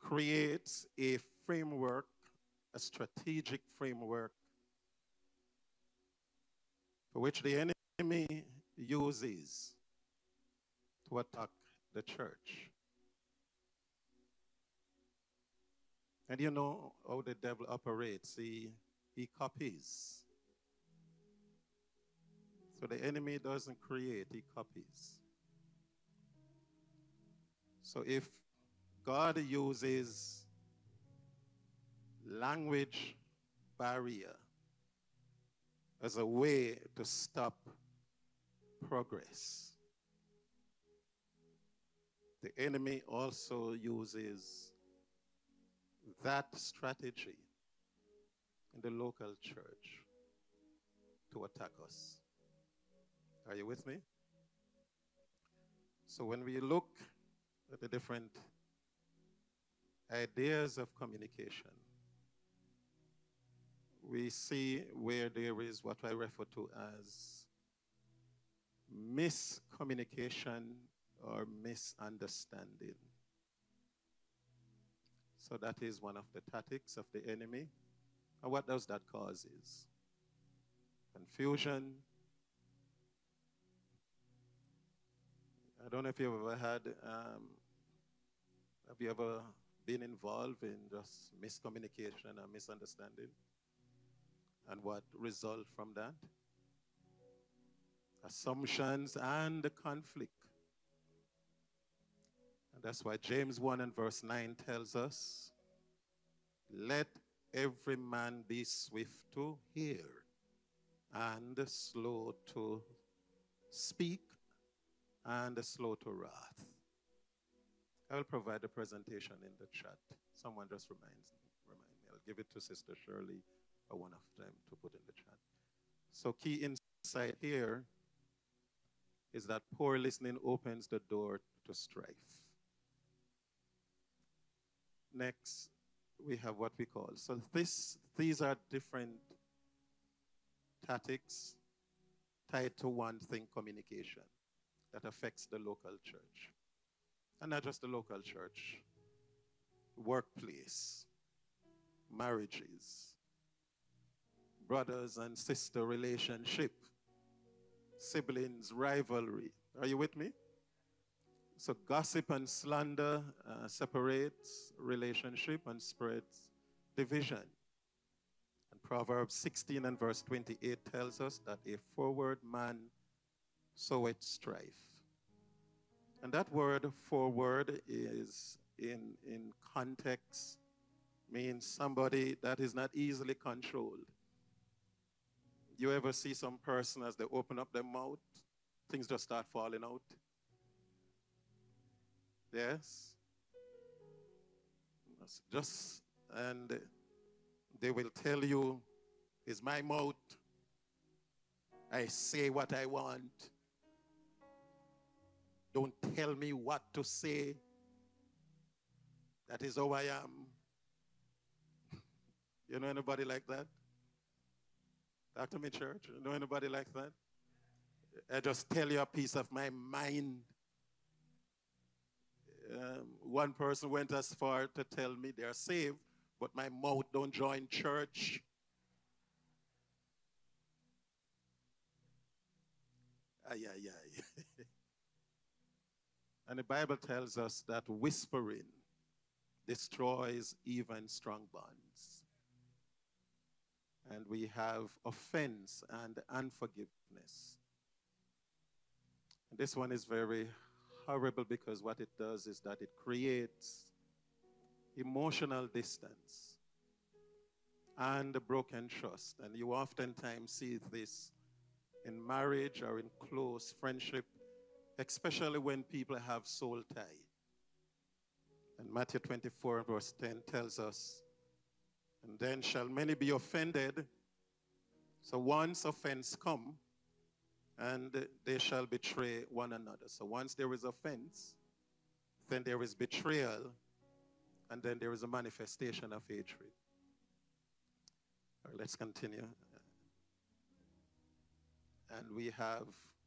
creates a framework, a strategic framework for which the enemy uses to attack the church. And you know how the devil operates. He copies. So the enemy doesn't create, he copies. So if God uses language barrier as a way to stop progress, the enemy also uses that strategy in the local church to attack us. Are you with me? So when we look at the different ideas of communication, we see where there is what I refer to as miscommunication or misunderstanding. So that is one of the tactics of the enemy. And what does that cause is confusion. I don't know if you've ever had, have you ever been involved in just miscommunication or misunderstanding? And what result from that? Assumptions and conflict. And that's why James 1 and verse 9 tells us, let every man be swift to hear and slow to speak and slow to wrath. I will provide the presentation in the chat. Someone just remind me. I'll give it to Sister Shirley or one of them to put in the chat. So key insight here is that poor listening opens the door to strife. Next, we have what we call. So these are different tactics tied to one thing, communication, that affects the local church. And not just the local church, workplace, marriages, brothers and sister relationship, siblings, rivalry. Are you with me? So gossip and slander separates relationship and spreads division. And Proverbs 16 and verse 28 tells us that a forward man soweth strife. And that word forward is in context means somebody that is not easily controlled. You ever see some person as they open up their mouth, things just start falling out? Yes? And they will tell you, it's my mouth. I say what I want. Don't tell me what to say. That is how I am. You know anybody like that? Talk to me, church. You know anybody like that? I just tell you a piece of my mind. One person went as far to tell me they're saved, but my mouth don't join church. Ay, ay, ay. And the Bible tells us that whispering destroys even strong bonds. And we have offense and unforgiveness. And this one is very horrible because what it does is that it creates emotional distance and broken trust. And you oftentimes see this in marriage or in close friendship, especially when people have soul tie. And Matthew 24 verse 10 tells us, and then shall many be offended. So once offense come, and they shall betray one another. So once there is offense, then there is betrayal, and then there is a manifestation of hatred. All right, let's continue. And we have